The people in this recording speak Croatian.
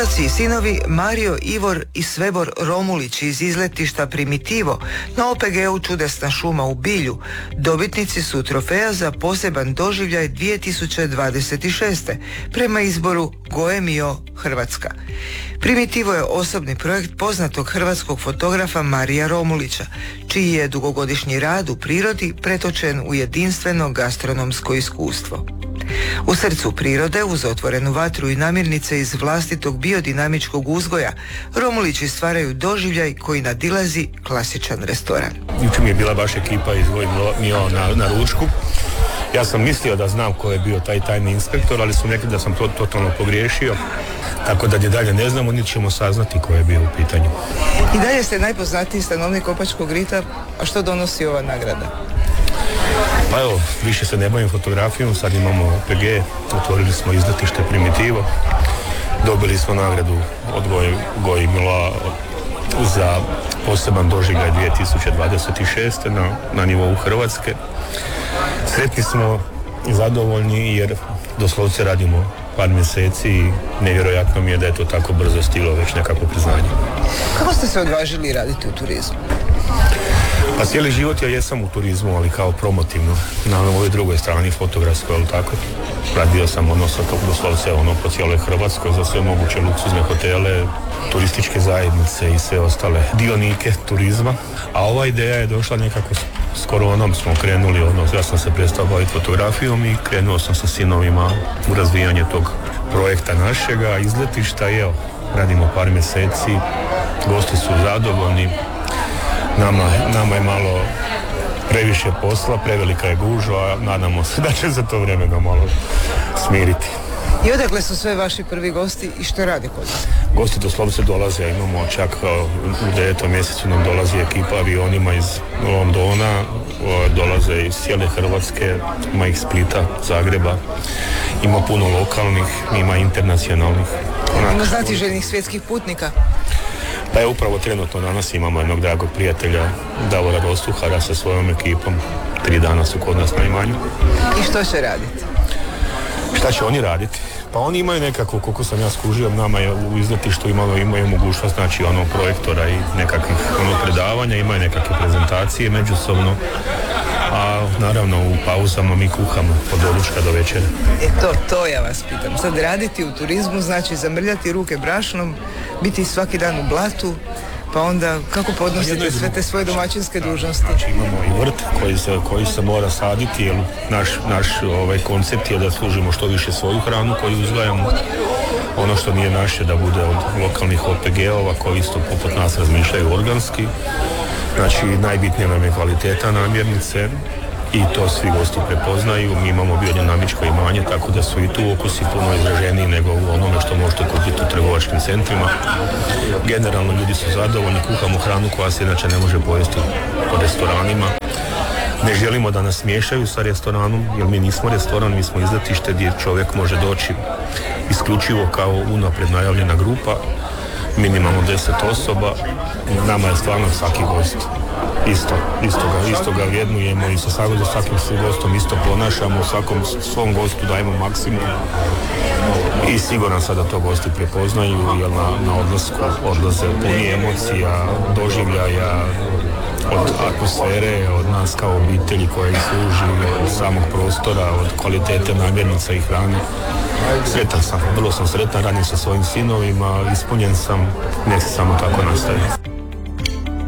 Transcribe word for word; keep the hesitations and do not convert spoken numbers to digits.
Otac i sinovi Mario, Ivor i Svebor Romulić iz izletišta Primitivo na O P G-u Čudesna šuma u Bilju dobitnici su trofeja za poseban doživljaj dvije tisuće dvadeset šeste. prema izboru Goemio Hrvatska. Primitivo je osobni projekt poznatog hrvatskog fotografa Marija Romulića, čiji je dugogodišnji rad u prirodi pretočen u jedinstveno gastronomsko iskustvo. U srcu prirode, uz otvorenu vatru i namirnice iz vlastitog biodinamičkog uzgoja, Romulići stvaraju doživljaj koji nadilazi klasičan restoran. Jučer mi je bila baš ekipa iz Goemio na, na ručku. Ja sam mislio da znam ko je bio taj tajni inspektor, ali su rekli da sam to totalno pogriješio. Tako da je dalje ne znamo, niti ćemo saznati ko je bio u pitanju. I dalje ste najpoznatiji stanovnik Kopačkog rita, a što donosi ova nagrada? Pa evo, više se ne bavim fotografijom, sad imamo O P G, otvorili smo izletište Primitivo, dobili smo nagradu od Goemila za poseban doživljaj dvije tisuće dvadeset šeste. na, na nivou Hrvatske. Sretni smo i zadovoljni jer doslovce radimo par mjeseci i nevjerojatno mi je da je to tako brzo stiglo već nekako priznanje. Kako ste se odvažili raditi u turizmu? Pa cijeli život ja jesam u turizmu, ali kao promotivno, na ovoj drugoj strani fotografskoj, ali tako. Radio sam ono sa to doslovce ono po cijeloj Hrvatskoj za sve moguće luksuzne hotele, turističke zajednice i sve ostale dionike turizma. A ova ideja je došla nekako s koronom, smo krenuli, ono, ja sam se prestao baviti fotografijom i krenuo sam sa sinovima u razvijanje tog projekta našega izletišta i evo, radimo par mjeseci, gosti su zadovoljni. Nama, nama je malo previše posla, prevelika je gužva, nadamo se da će za to vremeno malo smiriti. I odakle su sve vaši prvi gosti i što rade kod vas? Gosti doslovce dolaze, imamo čak u devetom mjesecu nam dolazi ekipa avionima iz Londona, dolaze iz cijele Hrvatske, ima ih Splita, Zagreba, ima puno lokalnih, ima internacionalnih. Ima znatiželjnih svjetskih putnika? Pa je upravo trenutno danas imamo jednog dragog prijatelja Davora Rostuhara sa svojom ekipom. Tri dana su kod nas na imanju. I što će raditi? Šta će oni raditi? Pa oni imaju nekako, koliko sam ja skužio, nama je u izletištu imalo, imaju mogućnost, znači ono projektora i nekakvih ono predavanja, imaju nekakve prezentacije međusobno, a naravno u pauzama mi kuhamo od doručka do večera. E to, to ja vas pitam. Sad raditi u turizmu znači zamrljati ruke brašnom, biti svaki dan u blatu, pa onda kako podnosite sve te svoje domaćinske dužnosti? Znači imamo i vrt koji se, koji se mora saditi, jer naš, naš ovaj, koncept je da služimo što više svoju hranu koju uzgajamo. Ono što nije naše da bude od lokalnih O P G-ova koji isto poput nas razmišljaju organski. Znači najbitnija nam je kvaliteta namirnice i to svi gosti prepoznaju. Mi imamo biodinamičko imanje, tako da su i tu okusi puno izraženiji nego u onome što možete kupiti u trgovačkim centrima. Generalno ljudi su zadovoljni, kuhamo hranu koja se inače ne može pojesti po restoranima. Ne želimo da nas miješaju sa restoranom, jer mi nismo restoran, mi smo izletište gdje čovjek može doći isključivo kao unaprijed najavljena grupa, minimalno deset osoba. Nama je stvarno svaki gost isto, isto ga, isto ga vrednujemo i sa svakim gostom isto ponašamo, svakom svom gostu dajemo maksimum i siguran sam da to gosti prepoznaju, jer na, na odlasku odlaze puni emocija, doživljaja, od atmosfere, od nas kao obitelji koja ih služi, od samog prostora, od kvalitete namirnica i hrane. Sretan sam, vrlo sam sretan, radim sa svojim sinovima, ispunjen sam, nek se samo tako nastavi.